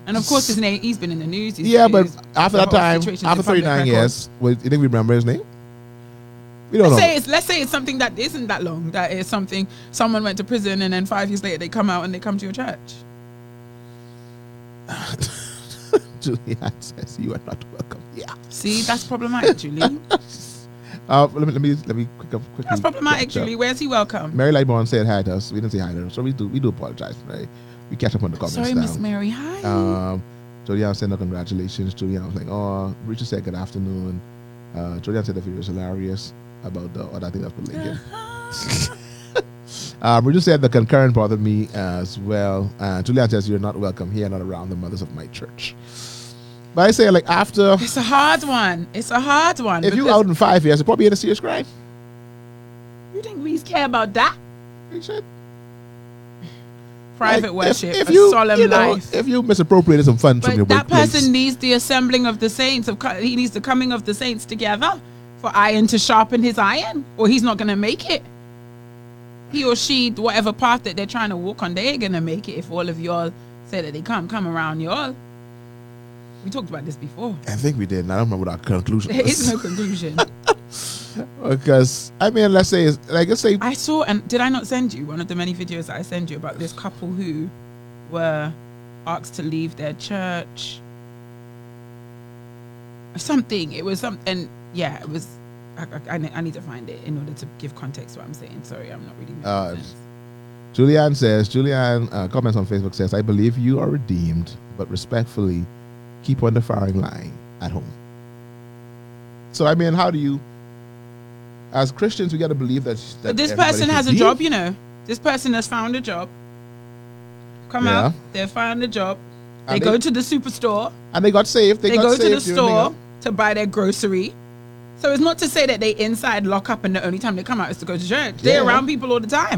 And of course, his name, he's been in the news. But after that time, after 39 years, you think we remember his name? We don't know. Let's say it's something that isn't that long. That is something someone went to prison and then 5 years later they come out and they come to your church. Julianne says you are not welcome. Yeah. See, that's problematic, Julie. Let me quickly. That's problematic, Julie. Where's he welcome? Mary Lightborn said hi to us. We didn't say hi to her, so we do apologize. Right? We catch up on the comments. Sorry, now. Miss Mary. Hi. Julianne said no congratulations. Julianne was like, oh, Richard said good afternoon. Julianne said the video was hilarious about the other thing that's put linking. Richard said the concurrent bothered me as well. Julianne says you're not welcome here, not around the mothers of my church. But I say, like, after... It's a hard one. If you out in 5 years, you're probably in a serious crime. You think we care about that? You should. Private worship, if you, solemn life. If you misappropriated some funds from your that workplace. person needs the assembling of the saints. He needs the coming of the saints together for iron to sharpen his iron, or he's not going to make it. He or she, whatever path that they're trying to walk on, they ain't going to make it if all of y'all say that they come around y'all. We talked about this before. I think we did, and I don't remember what our conclusion was. There is no conclusion. Because, I mean, let's say... I saw, and did I not send you one of the many videos that I sent you about this couple who were asked to leave their church? Something. It was something, and yeah, it was... I need to find it in order to give context to what I'm saying. Sorry, I'm not really making sense. Julianne comments on Facebook says, I believe you are redeemed, but respectfully, keep on the firing line at home. So, I mean, how do you... As Christians, we got to believe that but this person has a job, you know. This person has found a job. Come out, they've found a job. They go to the superstore. And they got saved. They go to the store to buy their grocery. So it's not to say that they inside lock up and the only time they come out is to go to church. They're around people all the time.